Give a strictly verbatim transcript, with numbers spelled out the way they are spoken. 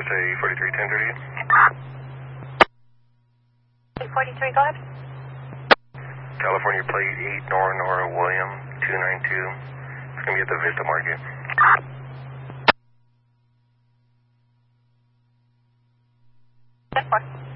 say forty-three ten thirty. forty-three, go ahead. California plate eight Nora Nora William two nine two. It's going to be at the Vista Market. ten four.